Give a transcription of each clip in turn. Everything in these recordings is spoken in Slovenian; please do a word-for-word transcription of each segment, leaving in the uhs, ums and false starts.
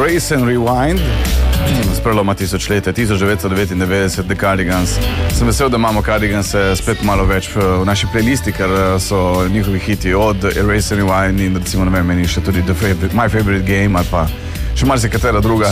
Erase and Rewind. Z preloma tisočletja, tisoč devetsto devetindevetdeset, The Cardigans. Sem vesel, da imamo Cardigans spet malo več v naši playlisti, ker so njihovi hiti od Erase and Rewind in recimo, ne vem, meni še tudi The Favorite, My Favorite Game ali pa še marsikatera druga.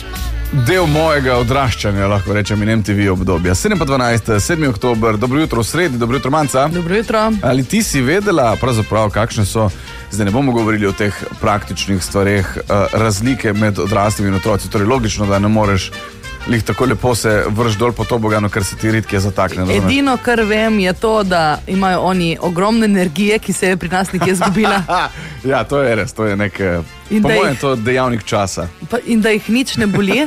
Del mojega odraščanja, lahko rečem, in M T V obdobja. sedem pa dvanajst, sedmi oktober, dobro jutro v sredi, dobro jutro, Manca. Dobro jutro. Ali ti si vedela, pravzaprav, kakšne so, zdaj ne bomo govorili o teh praktičnih stvareh, razlike med odraslimi in otroci, torej logično, da ne moreš lih tako lepo se vrš dol po toboganu, ker se ti ritke zatakne. Edino, kar vem, je to, da imajo oni ogromne energije, ki se je pri nas nekje zgubila. Ja, to je res, to je nek, po mojem, jih, to je dejavnik časa. Pa, in da jih nič ne boli?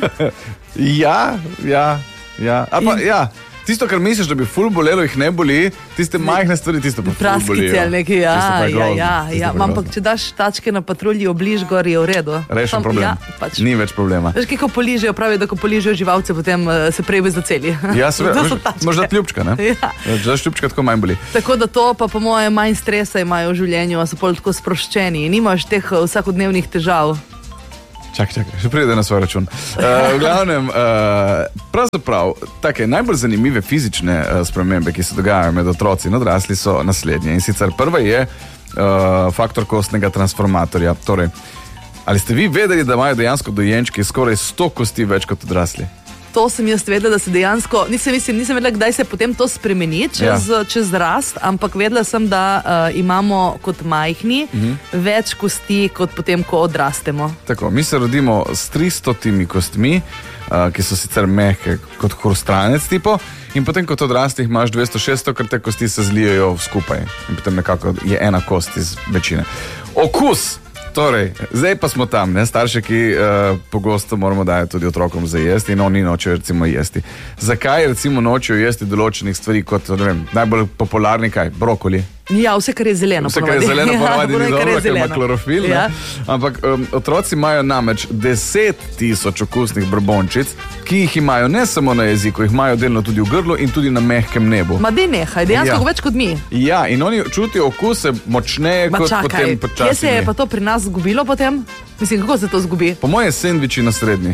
Ja, ja, ja. A pa, in... ja. Tisto, kar misliš, da bi ful bolelo, jih ne boli, tiste majhne stvari, tisto pa ful bolijo. Praskice ali nekaj, ja, ja, ja, ja. Ampak če daš tačke na patrulji, obliž gor, je v redu. Rešen problem, ja, pač. Ni več problema. Veš, kako poližejo, pravi, da ko poližejo živalce, potem uh, se prej bi zaceli. Ja, seveda, možda ljubčka, ne? Ja. Daš ljubčka, tako manj boli. Tako da to pa po moje manj stresa imajo v življenju, so pol tako sproščeni in nimaš teh vsakodnevnih težav. Čakaj, čakaj, še pride na svoj račun. Uh, v glavnem, uh, pravzaprav, take najbolj zanimive fizične uh, spremembe, ki se dogajajo med otroci in odrasli, so naslednje. In sicer prva je uh, faktor kostnega transformatorja. Torej, ali ste vi vedeli, da imajo dejansko dojenčki skoraj sto kosti več kot odrasli? To sem jaz vedela, da se dejansko, nisem, mislim, nisem vedela, kdaj se potem to spremeni čez, ja. čez rast, ampak vedela sem, da uh, imamo kot majhni uh-huh. več kosti, kot potem, ko odrastemo. Tako, mi se rodimo s tristotimi kostmi, uh, ki so sicer mehke kot hrustranec tipo, in potem, kot odrasti, imaš dvesto šeststo, ker te kosti se zlijajo skupaj. In potem nekako je ena kost iz večine. Okus! Torej, zdaj pa smo tam, ne? Starši, ki uh, pogosto moramo dajati tudi otrokom za jesti in oni nočejo recimo jesti. Zakaj recimo nočejo jesti določenih stvari kot, ne vem, najbolj popularni kaj? Brokoli. Ja, vse, kar je zeleno. Vse, kar je zeleno, ponovadi ni dobro, ker ima klorofil. Ja. Ampak um, otroci imajo namreč deset tisoč okusnih brbončic, ki jih imajo ne samo na jeziku, jih imajo delno tudi v grlu in tudi na mehkem nebu. Ma dej nehaj, dejansko ja. več kot mi. Ja, in oni čutijo okuse močneje kot čakaj, potem počasi. Kje se je pa to pri nas zgubilo potem? Mislim, kako se to zgubi? Po moje sendviči na srednji.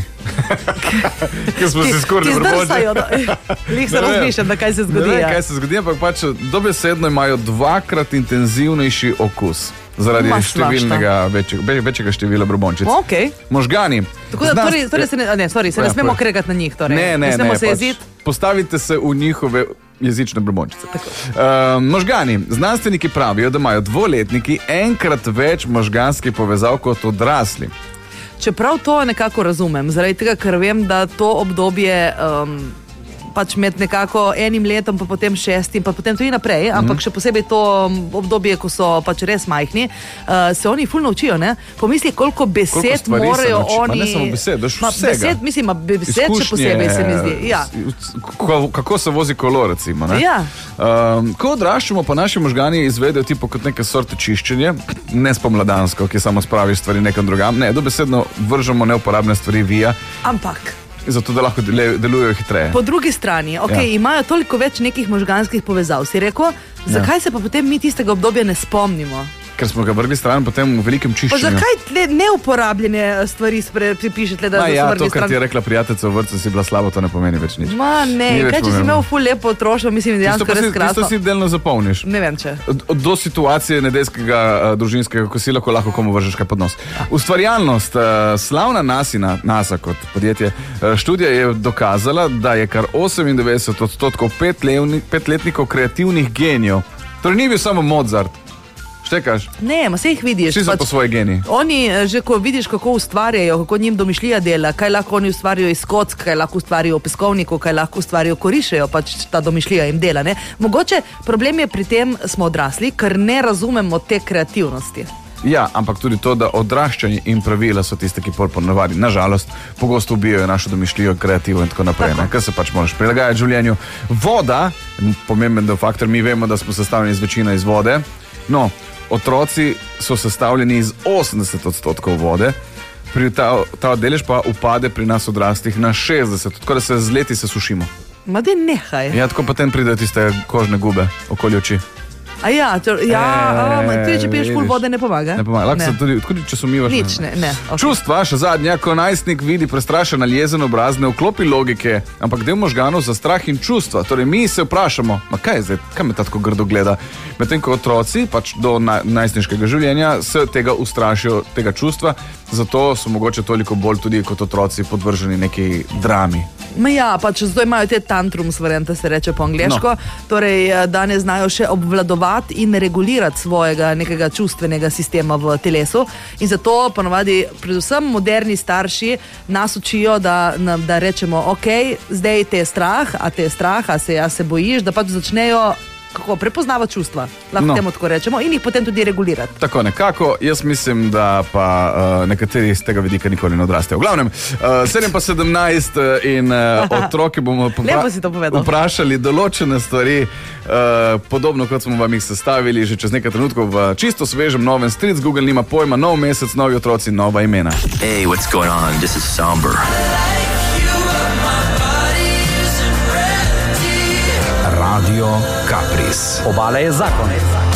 Ker smo se skoraj brbonči. Lih se razmišljam, da kaj se zgodi. Ne, kaj se zgodi, ampak pač dobesedno imajo dvakrat intenzivnejši okus. Zaradi številnega, večjega, večjega števila brbončic. Okay. Možgani. Tako da, torej, torej se ne, ne, sorry, se ja, ne smemo poj. kregati na njih. Torej. Ne, ne, ne, ne. Se pač postavite se v njihove jezične brbončice. Uh, možgani. Znanstveniki pravijo, da imajo dvoletniki enkrat več možganskih povezav kot odrasli. Čeprav to nekako razumem, zaradi tega, ker vem, da to obdobje um, pač med nekako enim letom, pa potem šestim, pa potem tudi naprej, mm-hmm. ampak še posebej to obdobje, ko so pač res majhni, uh, se oni ful naučijo, ne? Pomisli, koliko besed koliko morajo oni... Ma ne samo besed, daš vsega. Besed, mislim, besed Izkušnje, še posebej se mi zdi. Ja. Kako se vozi kolo, recimo, ne? Ja. Um, ko odraščamo, pa naši možgani izvedejo tipo kot neke sorte čiščenje, ne spomladansko, ki samo spraviš stvari nekam drugam, ne, dobesedno vržemo neuporabne stvari vija. Ampak... Zato, da lahko delujejo hitreje. Po drugi strani, ok, ja. imajo toliko več nekih možganskih povezav. Si rekel, zakaj ja. se pa potem mi tistega obdobja ne spomnimo? Ker smo ga vrgli stran potem v velikem čiščenju. Pa zakaj tle neuporabljene stvari pripišete, da Ma, ja, so vrgli stran? Ja, to, kar ti je rekla prijateljica v vrtcu, si bila slabo, to ne pomeni več nič. Ma ne, kaj če si imel ful lepo otroštvo, mislim, dejansko res krasno. Tisto si delno zapolniš. Ne vem, če. Do situacije nedeljskega uh, družinskega kosila, ko lahko komu vržeš kaj pod nos. Ja. Ustvarjalnost, uh, slavna nasina, NASA kot podjetje, uh, študija je dokazala, da je kar osemindevetdeset odstotkov petletnikov kreativnih genijev. Torej ni bil samo Mozart. Štekaš? Ne, ma se jih vidiš. Vsi so pač, po svoji geni. Oni, že ko vidiš, kako ustvarjajo, kako njim domišljija dela, kaj lahko oni ustvarjajo iz kock, kaj lahko ustvarjajo v peskovniku, kaj lahko ustvarjajo, korišejo, pač ta domišljija jim dela. Ne? Mogoče problem je pri tem, smo odrasli, ker ne razumemo te kreativnosti. Ja, ampak tudi to, da odraščanje in pravila so tiste, ki pol ponavadi, nažalost, pogosto ubijajo našo domišljijo, kreativo in tako naprej, tako. Ker se pač moraš prilagajati življenju. Voda, pomemben del faktor, mi vemo, da smo sestavljeni iz večine iz vode, no, otroci so sestavljeni iz osemdeset odstotkov vode, pri ta, ta delež pa upade pri nas odraslih na šestdeset, tako da se z leti se sušimo. Ma de nehaj. Ja, tako potem pridejo tiste kožne gube okoli oči. A ja, to, ja E, um, tudi če piješ ful vidiš. vode, ne pomaga. Ne pomaga. Lahko se tudi, tudi če se umivaš. Nič, ne, ne. Okay. Čustva, še zadnja, ko najstnik vidi prestrašen ali jezen obraz, ne vklopi logike, ampak del možganov za strah in čustva. Torej, mi se vprašamo, ma kaj je zdaj, kaj me tako grdo gleda? Medtem ko otroci, pač do na, najstniškega življenja, se tega ustrašijo, tega čustva, zato so mogoče toliko bolj tudi kot otroci podvrženi neki drami. Ma ja, pač zato imajo te tantrums, variante se reče po angleško, No. torej da ne znajo še obvladovati in regulirati svojega nekega čustvenega sistema v telesu in zato ponovadi predvsem moderni starši nas učijo, da, da rečemo, ok, zdaj te je strah, a te je strah, a se, a se bojiš, da pač začnejo kako prepoznava čustva, lahko No. temu tako rečemo, in jih potem tudi regulirati. Tako nekako, jaz mislim, da pa uh, nekateri iz tega vidika nikoli ne odrastejo. V glavnem, uh, sedem pa sedemnajst in uh, otroke bomo Lepo si to povedal. vprašali določene stvari, uh, podobno kot smo vam jih sestavili že čez nekaj trenutkov v čisto svežem novem stric. Google nima pojma, nov mesec, novi otroci, nova imena. Hey, what's going on? This is Somber. Radio Kapris. Obala je zakon.